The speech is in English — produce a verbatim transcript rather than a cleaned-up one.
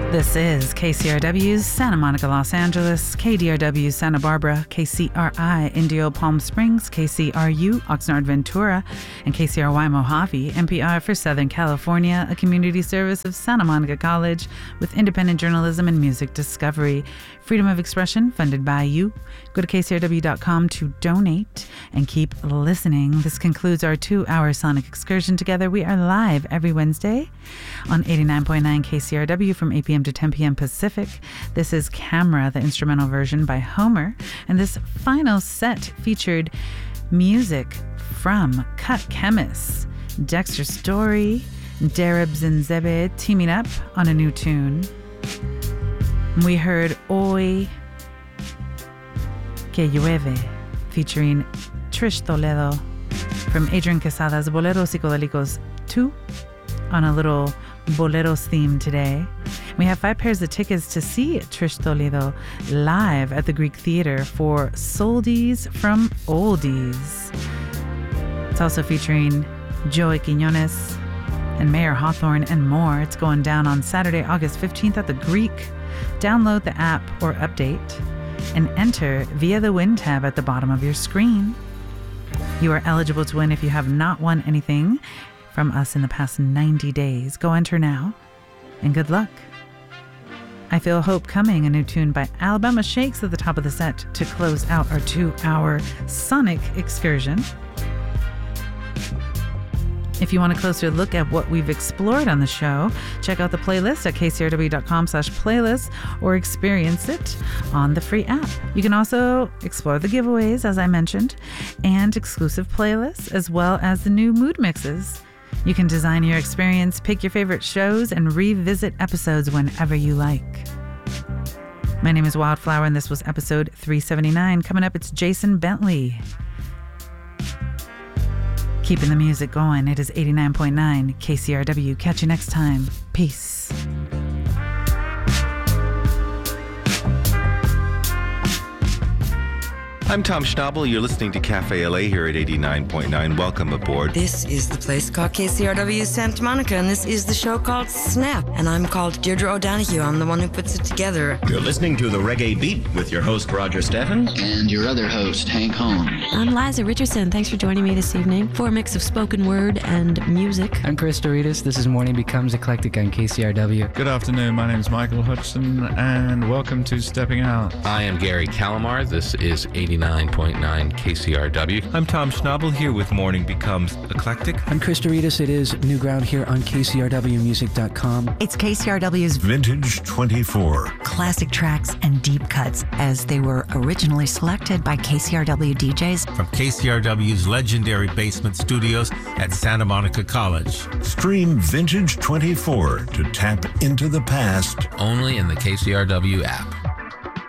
This is K C R W's Santa Monica, Los Angeles, K D R W Santa Barbara, K C R I Indio Palm Springs, K C R U Oxnard Ventura, and K C R Y Mojave, N P R for Southern California, a community service of Santa Monica College with independent journalism and music discovery. Freedom of expression funded by you. Go to K C R W dot com to donate and keep listening. This concludes our two-hour sonic excursion together. We are live every Wednesday on eighty-nine point nine K C R W from eight p.m. to ten p.m. Pacific. This is Camera, the instrumental version by Homer. And this final set featured music from Cut Chemists, Dexter Story, Dareb Zinzebe teaming up on a new tune. We heard Hoy Que Llueve featuring Trish Toledo from Adrian Quesada's Boleros Psicodelicos two on a little Boleros theme today. We have five pairs of tickets to see Trish Toledo live at the Greek Theater for Soldies from Oldies. It's also featuring Joey Quiñones and Mayor Hawthorne and more. It's going down on Saturday, August fifteenth at the Greek. Download the app or update and enter via the win tab at the bottom of your screen. You are eligible to win if you have not won anything from us in the past ninety days. Go enter now and good luck. I Feel Hope Coming, a new tune by Alabama Shakes at the top of the set to close out our two-hour sonic excursion. If you want a closer look at what we've explored on the show, check out the playlist at K C R W dot com slash playlist or experience it on the free app. You can also explore the giveaways, as I mentioned, and exclusive playlists, as well as the new mood mixes. You can design your experience, pick your favorite shows, and revisit episodes whenever you like. My name is Wildflower, and this was episode three seventy-nine. Coming up, it's Jason Bentley. Keeping the music going. It is eighty-nine point nine K C R W. Catch you next time. Peace. I'm Tom Schnabel. You're listening to Cafe L A here at eighty-nine point nine. Welcome aboard. This is the place called K C R W Santa Monica, and this is the show called Snap. And I'm called Deirdre O'Donoghue. I'm the one who puts it together. You're listening to The Reggae Beat with your host, Roger Steffen. And your other host, Hank Holm. I'm Liza Richardson. Thanks for joining me this evening for a mix of spoken word and music. I'm Chris Doritas. This is Morning Becomes Eclectic on K C R W. Good afternoon. My name is Michael Hudson, and welcome to Stepping Out. I am Gary Calamar. This is eighty-nine point nine K C R W. I'm Tom Schnabel here with Morning Becomes Eclectic. I'm Chris Doritas. It is New Ground here on K C R W music dot com. It's K C R W's Vintage twenty-four. Classic tracks and deep cuts as they were originally selected by K C R W D Js. From K C R W's legendary basement studios at Santa Monica College. Stream Vintage twenty-four to tap into the past. Only in the K C R W app.